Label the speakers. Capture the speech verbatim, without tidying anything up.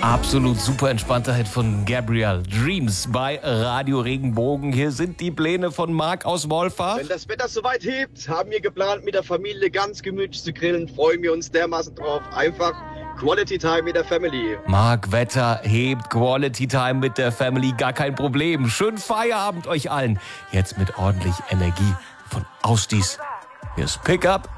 Speaker 1: Absolut super entspannter Hit von Gabriel. Dreams bei Radio Regenbogen. Hier sind die Pläne von Marc aus Wolfach.
Speaker 2: Wenn das Wetter soweit hebt, haben wir geplant, mit der Familie ganz gemütlich zu grillen. Freuen wir uns dermaßen drauf. Einfach Quality Time mit der Family.
Speaker 1: Marc, Wetter hebt, Quality Time mit der Family, gar kein Problem. Schönen Feierabend euch allen. Jetzt mit ordentlich Energie von Austis. Hier ist Pickup